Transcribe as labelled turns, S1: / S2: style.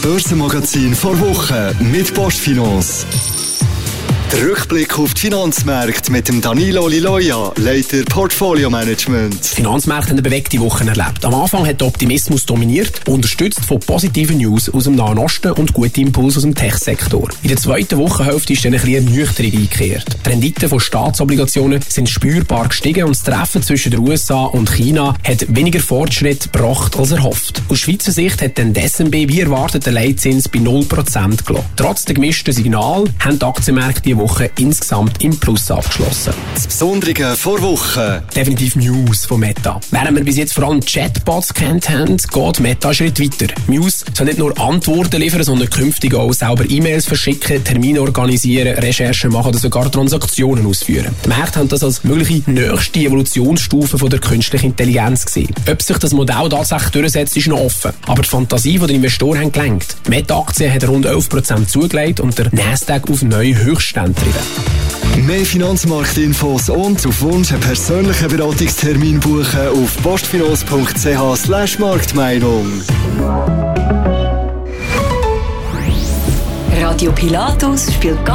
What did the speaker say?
S1: Börsenmagazin vor Woche mit Postfinance. Der Rückblick auf die Finanzmärkte mit dem Danilo Liloia, Leiter Portfolio Management.
S2: Die Finanzmärkte haben eine bewegte Woche erlebt. Am Anfang hat der Optimismus dominiert, unterstützt von positiven News aus dem Nahen Osten und guten Impuls aus dem Tech-Sektor. In der zweiten Wochenhälfte ist dann ein bisschen Nüchternung eingekehrt. Die Renditen von Staatsobligationen sind spürbar gestiegen und das Treffen zwischen den USA und China hat weniger Fortschritt gebracht als erhofft. Aus Schweizer Sicht hat dann der SNB wie erwartet den Leitzins bei 0% gelassen. Trotz der gemischten Signal haben die Aktienmärkte diese Woche insgesamt im Plus abgeschlossen.
S1: Das Besondere vor Woche.
S2: Definitiv Muse von Meta. Während wir bis jetzt vor allem Chatbots kennt haben, geht Meta einen Schritt weiter. Muse soll nicht nur Antworten liefern, sondern künftig auch selber E-Mails verschicken, Termine organisieren, Recherchen machen oder sogar Transaktionen ausführen. Die Märkte haben das als mögliche nächste Evolutionsstufe von der künstlichen Intelligenz gesehen. Ob sich das Modell tatsächlich durchsetzt, ist noch offen. Aber die Fantasie der Investoren hat gelenkt. Meta-Aktien hat rund 11% zugelegt und der Nasdaq auf neue Höchststände treiben.
S1: Mehr Finanzmarktinfos und auf Wunsch einen persönlichen Beratungstermin buchen auf postfinance.ch/Marktmeinung.
S3: Radio Pilatus spielt